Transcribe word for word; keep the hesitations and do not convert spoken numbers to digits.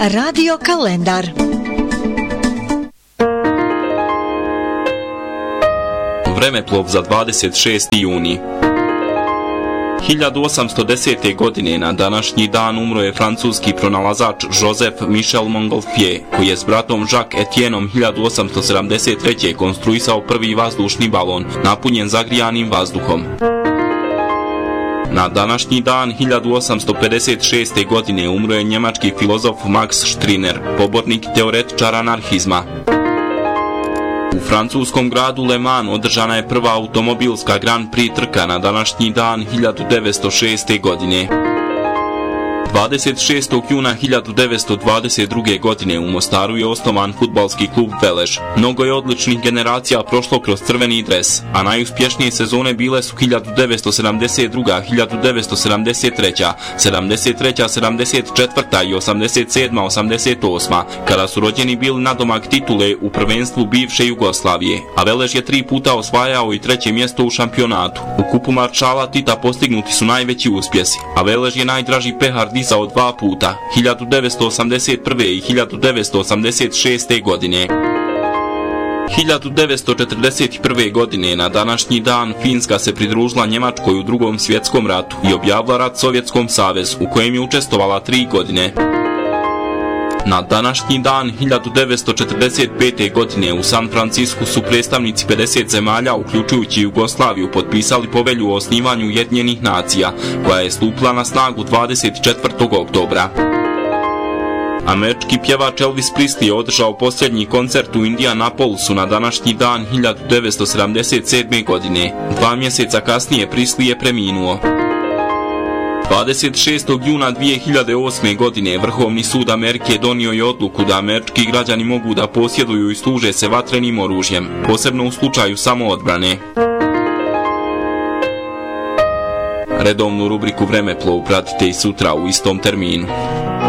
Radio kalendar. Vremeplov za dvadeset šesti juni. hiljadu osamsto desete. godine na današnji dan umro je francuski pronalazač Joseph Michel Montgolfier, koji je s bratom Jacques Etienom hiljadu osamsto sedamdeset treće. konstruisao prvi vazdušni balon, napunjen zagrijanim vazduhom. Na današnji dan hiljadu osamsto pedeset šeste. godine umro je njemački filozof Max Stirner, pobornik teoretičara anarhizma. U francuskom gradu Le Mans održana je prva automobilska Grand Prix trka na današnji dan hiljadu devetsto šeste. godine. dvadeset šestog juna hiljadu devetsto dvadeset druge. godine u Mostaru je osnovan fudbalski klub Velež. Mnogo je odličnih generacija prošlo kroz crveni dres, a najuspješnije sezone bile su hiljadu devetsto sedamdeset druga. hiljadu devetsto sedamdeset treća. sedamdeset treća. sedamdeset četvrta. i osamdeset sedma. osamdeset osma. kada su rođeni bili nadomak titule u prvenstvu bivše Jugoslavije, a Velež je tri puta osvajao i treće mjesto u šampionatu. U kupu maršala Tita postignuti su najveći uspjesi, a Velež je najdraži pehar dizao dva puta, hiljadu devetsto osamdeset prve. i hiljadu devetsto osamdeset šeste. godine. hiljadu devetsto četrdeset prve. godine na današnji dan Finska se pridružila Njemačkoj u drugom svjetskom ratu i objavila rat Sovjetskom savezu, u kojem je učestvovala tri godine. Na današnji dan hiljadu devetsto četrdeset pete. godine u San Francisku su predstavnici pedeset zemalja, uključujući Jugoslaviju, potpisali povelju o osnivanju Ujedinjenih nacija, koja je stupila na snagu dvadeset četvrtog oktobra. Američki pjevač Elvis Presley je održao posljednji koncert u Indianapolisu na današnji dan hiljadu devetsto sedamdeset sedme. godine. Dva mjeseca kasnije Presley je preminuo. dvadeset šestog juna dvije hiljade osme. godine Vrhovni sud Amerike donio je odluku da američki građani mogu da posjeduju i služe se vatrenim oružjem, posebno u slučaju samoodbrane. Redovnu rubriku Vremeplov pratite i sutra u istom terminu.